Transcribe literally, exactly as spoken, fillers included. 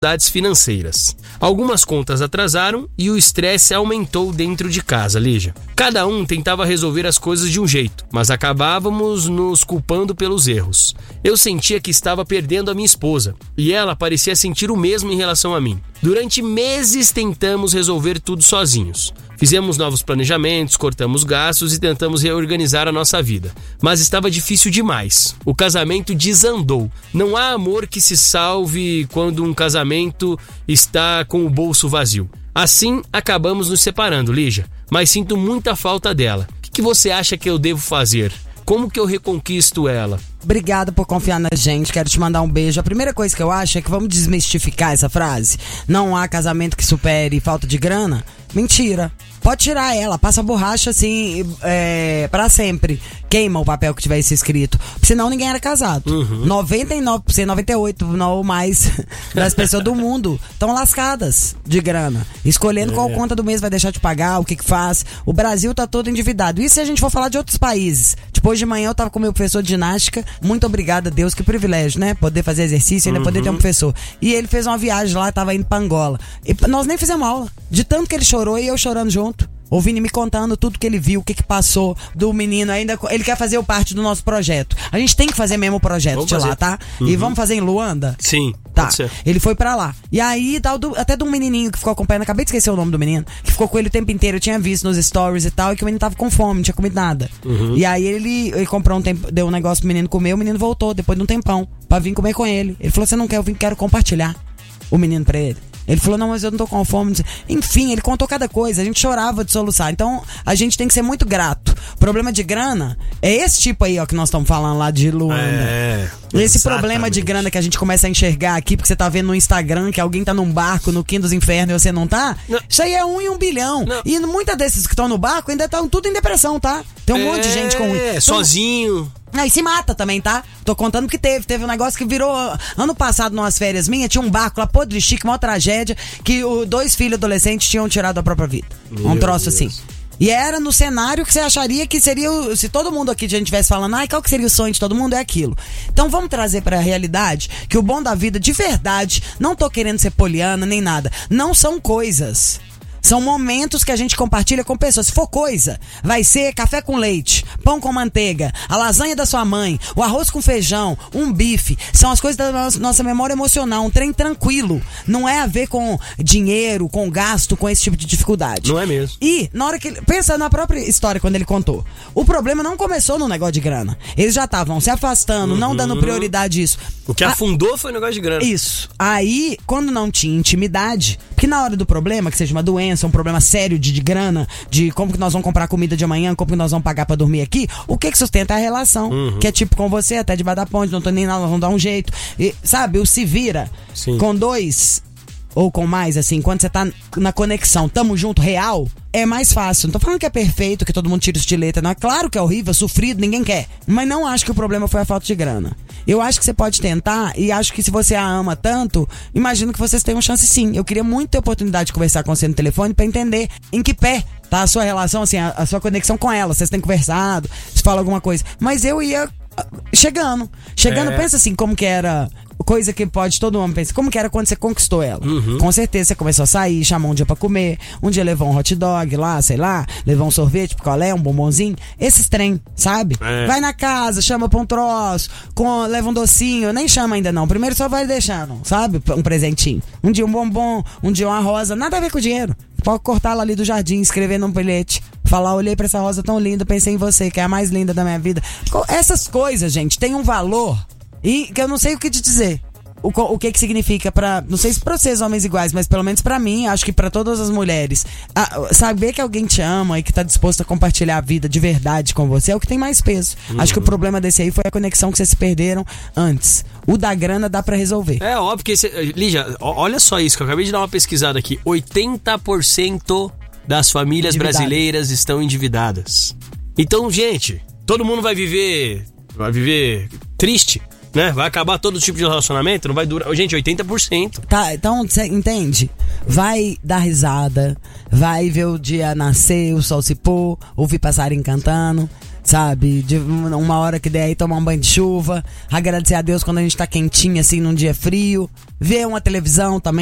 dificuldades financeiras. Algumas contas atrasaram e o estresse aumentou dentro de casa, Lígia. Cada um tentava resolver as coisas de um jeito, mas acabávamos nos culpando pelos erros. Eu sentia que estava perdendo a minha esposa e ela parecia sentir o mesmo em relação a mim. Durante meses tentamos resolver tudo sozinhos. Fizemos novos planejamentos, cortamos gastos e tentamos reorganizar a nossa vida. Mas estava difícil demais. O casamento desandou. Não há amor que se salve quando um casamento está com o bolso vazio. Assim, acabamos nos separando, Lígia. Mas sinto muita falta dela. O que você acha que eu devo fazer? Como que eu reconquisto ela? Obrigada por confiar na gente, quero te mandar um beijo. A primeira coisa que eu acho é que vamos desmistificar essa frase. Não há casamento que supere falta de grana. Mentira. Pode tirar ela, passa borracha assim, é, pra sempre. Queima o papel que tivesse escrito. Senão ninguém era casado. Uhum. noventa e nove por cento, noventa e oito por cento ou mais das pessoas do mundo estão lascadas de grana. Escolhendo é. qual conta do mês vai deixar de pagar, o que que faz. O Brasil tá todo endividado. E se a gente for falar de outros países? Depois de manhã eu tava com meu professor de ginástica. Muito obrigada a Deus, que privilégio, né? Poder fazer exercício e ainda uhum. poder ter um professor. E ele fez uma viagem lá, tava indo pra Angola. E nós nem fizemos aula. De tanto que ele chorou e eu chorando junto. Ouvindo me contando tudo que ele viu, o que que passou do menino. Ainda ele quer fazer parte do nosso projeto. A gente tem que fazer mesmo o projeto vamos de fazer. lá, tá? Uhum. E vamos fazer em Luanda? Sim. Tá. Ele foi pra lá. E aí, tal, do, até de um menininho que ficou acompanhando, acabei de esquecer o nome do menino, que ficou com ele o tempo inteiro, eu tinha visto nos stories e tal, e que o menino tava com fome, não tinha comido nada. Uhum. E aí ele, ele comprou um tempo, deu um negócio pro menino comer, o menino voltou depois de um tempão pra vir comer com ele. Ele falou: você não quer, eu vim, quero compartilhar o menino pra ele. Ele falou: não, mas eu não tô com fome. Enfim, ele contou cada coisa, a gente chorava de soluçar. Então, a gente tem que ser muito grato. Problema de grana é esse tipo aí, ó, que nós estamos falando lá de Luanda. É, esse exatamente. Problema de grana que a gente começa a enxergar aqui, porque você tá vendo no Instagram que alguém tá num barco no Quinto dos Infernos e você não tá. Não. Isso aí é um em um bilhão. Não. E muitas desses que estão no barco ainda estão tudo em depressão, tá? Tem um é, monte de gente com... É, então, sozinho... Não, e se mata também, tá? Tô contando que teve. Teve um negócio que virou... Ano passado, numas férias minhas, tinha um barco lá, podre chique, uma tragédia, que os dois filhos adolescentes tinham tirado a própria vida. Meu um troço Deus. assim. E era no cenário que você acharia que seria... O, se todo mundo aqui a gente estivesse falando, ai, qual que seria o sonho de todo mundo? É aquilo. Então vamos trazer pra realidade que o bom da vida, de verdade, não tô querendo ser poliana nem nada, não são coisas. São momentos que a gente compartilha com pessoas. Se for coisa, vai ser café com leite, pão com manteiga, a lasanha da sua mãe, o arroz com feijão, um bife. São as coisas da nossa memória emocional, um trem tranquilo. Não é a ver com dinheiro, com gasto, com esse tipo de dificuldade. Não é mesmo. E, na hora que... Pensa na própria história quando ele contou. O problema não começou no negócio de grana. Eles já estavam se afastando, uhum. não dando prioridade a isso. O que afundou a... foi o negócio de grana. Isso. Aí, quando não tinha intimidade... Porque na hora do problema, que seja uma doença, um problema sério de, de grana, de como que nós vamos comprar comida de amanhã, como que nós vamos pagar pra dormir aqui, o que que sustenta é a relação. Uhum. Que é tipo com você, até debaixo da ponte, não tô nem nada, nós vamos dar um jeito. E, sabe, o se vira. Sim. Com dois ou com mais, assim, quando você tá na conexão, tamo junto, real, é mais fácil. Não tô falando que é perfeito, que todo mundo tira isso de letra, não. É claro que é horrível, sofrido, ninguém quer. Mas não acho que o problema foi a falta de grana. Eu acho que você pode tentar, e acho que se você a ama tanto, imagino que vocês tenham chance sim. Eu queria muito ter a oportunidade de conversar com você no telefone pra entender em que pé tá a sua relação, assim, a, a sua conexão com ela. Vocês têm conversado, se fala alguma coisa. Mas eu ia chegando. Chegando, é. Pensa assim, como que era... Coisa que pode todo mundo pensar. Como que era quando você conquistou ela? Uhum. Com certeza você começou a sair, chamou um dia pra comer, um dia levou um hot dog lá, sei lá, levou um sorvete, picolé, um bombonzinho. Esses trem, sabe? É. Vai na casa, chama pra um troço, com, leva um docinho, nem chama ainda não. Primeiro só vai deixando, sabe? Um presentinho. Um dia um bombom, um dia uma rosa, nada a ver com o dinheiro. Pode cortar ela ali do jardim, escrever num bilhete, falar: olhei pra essa rosa tão linda, pensei em você, que é a mais linda da minha vida. Essas coisas, gente, tem um valor e que eu não sei o que te dizer. O, o que que significa pra... Não sei se pra vocês, homens iguais, mas pelo menos pra mim, acho que pra todas as mulheres, a, saber que alguém te ama e que tá disposto a compartilhar a vida de verdade com você é o que tem mais peso. Uhum. Acho que o problema desse aí foi a conexão que vocês se perderam antes. O da grana dá pra resolver. É óbvio que... Esse, Lígia, olha só isso, que eu acabei de dar uma pesquisada aqui. oitenta por cento das famílias Endividado. brasileiras estão endividadas. Então, gente, todo mundo vai viver... Vai viver triste, né? Vai acabar todo tipo de relacionamento, não vai durar... Gente, oitenta por cento. Tá, então, você entende? Vai dar risada, vai ver o dia nascer, o sol se pôr, ouvir passarinho cantando. sabe? De uma hora que der aí tomar um banho de chuva, agradecer a Deus quando a gente tá quentinho assim num dia frio, ver uma televisão também